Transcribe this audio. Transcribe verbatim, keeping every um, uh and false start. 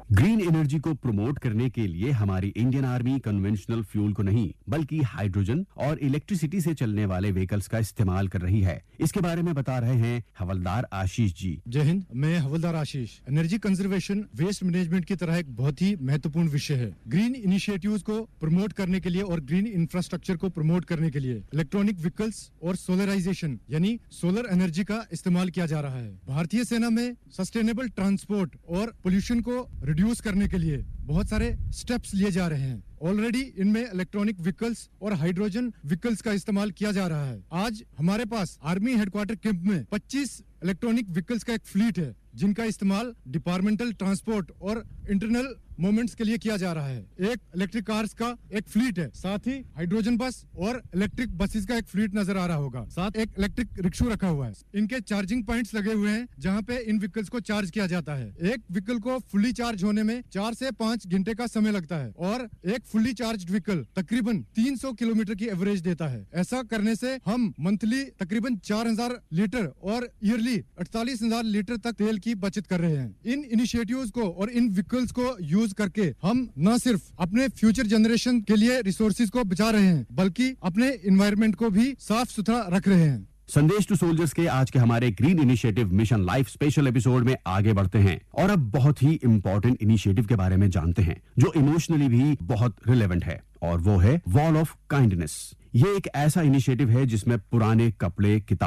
Green energy को promote करने के लिए हमारी इंडियन आर्मी कन्वेंशनल फ्यूल को नहीं बल्कि हाइड्रोजन और इलेक्ट्रिसिटी से चलने वाले व्हीकल्स का इस्तेमाल कर रही है। इसके बारे में बता रहे हैं हवलदार आशीष जी। जय हिंद, मैं हवलदार आशीष। एनर्जी कंजर्वेशन वेस्ट मैनेजमेंट की तरह एक बहुत ही महत्वपूर्ण विषय है। ग्रीन इनिशिएटिव्स को प्रमोट करने के लिए और ग्रीन इंफ्रास्ट्रक्चर को प्रमोट करने के लिए इलेक्ट्रॉनिक व्हीकल्स और सोलराइजेशन यानी सोलर एनर्जी का इस्तेमाल किया जा रहा है। भारतीय सेना में सस्टेनेबल ट्रांसपोर्ट और पोल्यूशन को रिड्यूस करने के लिए बहुत सारे स्टेप्स लिए जा रहे हैं। ऑलरेडी इनमें इलेक्ट्रॉनिक व्हीकल्स और हाइड्रोजन व्हीकल्स का इस्तेमाल किया जा रहा है। आज हमारे पास आर्मी हेडक्वार्टर कैंप में पच्चीस इलेक्ट्रॉनिक व्हीकल्स का एक फ्लीट है, जिनका इस्तेमाल डिपार्टमेंटल ट्रांसपोर्ट और इंटरनल मूवमेंट्स के लिए किया जा रहा है। एक इलेक्ट्रिक कार्स का एक फ्लीट है, साथ ही हाइड्रोजन बस और इलेक्ट्रिक बसेस का एक फ्लीट नजर आ रहा होगा। साथ एक इलेक्ट्रिक रिक्शा रखा हुआ है। इनके चार्जिंग पॉइंट्स लगे हुए हैं, जहां पे इन व्हीकल्स को चार्ज किया जाता है। एक व्हीकल को फुल्ली चार्ज होने में चार से पाँच घंटे का समय लगता है और एक फुल्ली चार्ज व्हीकल तकरीबन तीन सौ किलोमीटर की एवरेज देता है। ऐसा करने से हम मंथली तकरीबन चार हजार लीटर और ईयरली अड़तालीस हजार लीटर तक तेल की बचत कर रहे हैं। इन इनिशिएटिव्स को और इन व्हीकल्स को यूज करके हम न सिर्फ अपने फ्यूचर जनरेशन के लिए रिसोर्सेज को बचा रहे हैं, बल्कि अपने एनवायरनमेंट को भी साफ सुथरा रख रहे हैं। संदेश टू सोल्जर्स के आज के हमारे green initiative mission life special episode में आगे बढ़ते हैं और अब बहुत ही इंपॉर्टेंट इनिशिएटिव के बारे में जानते हैं जो इमोशनली भी बहुत रिलेवेंट है, और वो है वॉल ऑफ काइंडनेस। ये एक ऐसा इनिशिएटिव है जिसमें पुराने कपड़े, किताब